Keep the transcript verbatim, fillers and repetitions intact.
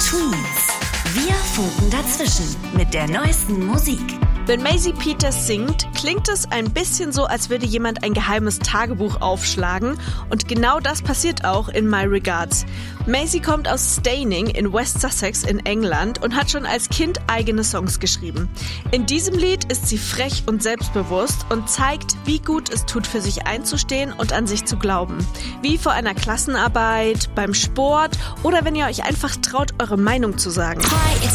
Tweens. Wir funken dazwischen mit der neuesten Musik. Wenn Maisie Peters singt, klingt es ein bisschen so, als würde jemand ein geheimes Tagebuch aufschlagen. Und genau das passiert auch in My Regards. Maisie kommt aus Steyning in West Sussex in England und hat schon als Kind eigene Songs geschrieben. In diesem Lied ist sie frech und selbstbewusst und zeigt, wie gut es tut, für sich einzustehen und an sich zu glauben. Wie vor einer Klassenarbeit, beim Sport oder wenn ihr euch einfach traut, eure Meinung zu sagen. Hi,